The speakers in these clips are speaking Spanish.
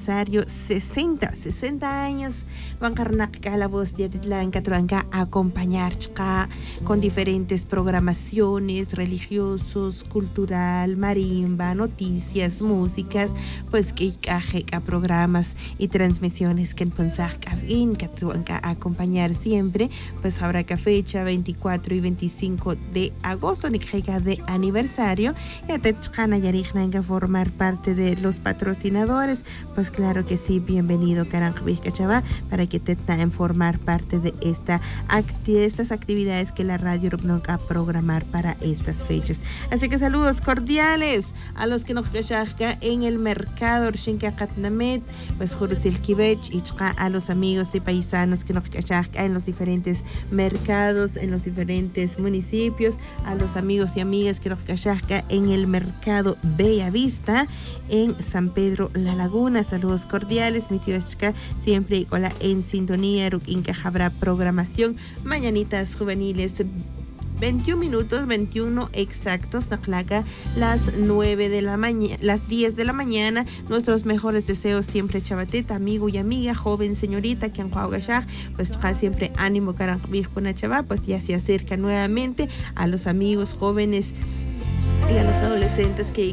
aniversario 60 años. Van a la voz de Atitlanca, Tranca a acompañar con diferentes programaciones religiosos, cultural, marimba, noticias, músicas, pues que programas y transmisiones que en Pensar que a acompañar siempre, pues habrá que fecha 24 y 25 de agosto, ni de aniversario, y a formar parte de los patrocinadores, pues claro que sí, bienvenido Caranjabiscachaba, para que te en formar parte de estas actividades que la radio va a programar para estas fechas. Así que saludos cordiales a los que nos cachacca en el mercado Katnamet, pues Jurutzilkivech, y a los amigos y paisanos que nos cachacca en los diferentes mercados, en los diferentes municipios, a los amigos y amigas que nos cachacca en el mercado Bellavista en San Pedro La Laguna. Saludos cordiales, mi tío Esca, siempre con la en sintonía, Ruquinca habrá programación, mañanitas juveniles 21 minutos, 21 exactos, Naklaga, las 9 de la mañana, las 10 de la mañana. Nuestros mejores deseos siempre, Chabateta, amigo y amiga, joven señorita, que han pues siempre ánimo, pues ya se acerca nuevamente a los amigos jóvenes y a los adolescentes que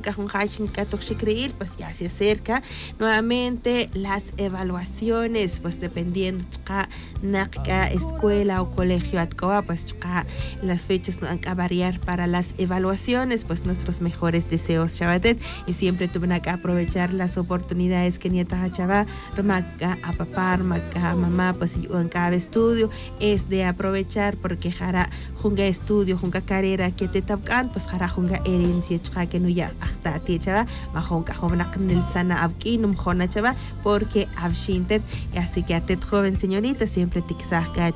pues ya se acerca nuevamente las evaluaciones, pues dependiendo escuela o colegio pues las fechas van a variar para las evaluaciones. Pues nuestros mejores deseos, Chabatet, y siempre tuvieron que aprovechar las oportunidades que nieta Chava, a papá, a mamá, pues y en cada estudio es de aprovechar, porque jara junga estudio, junga carrera que te tocan, pues jara junga herencia que no ya hasta ti Chava, majonka jovna el sana abkinum jona Chava, porque abshintet. Así que a te joven señorita siempre tixaca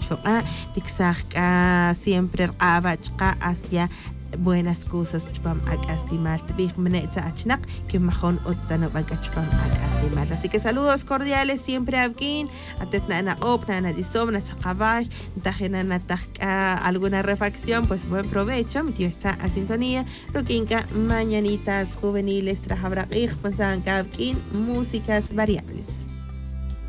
siempre abachka hacia buenas cosas, chupam akastimalt big menetza achnak que majón otano banca chupam akastimalt. Así que saludos cordiales siempre abkin atetna na opna na disobna saqabash tajena alguna refacción, pues buen provecho. Mi tío está a sintonía. Roquinca mañanitas juveniles trajabra big pensaban abkin músicas variables.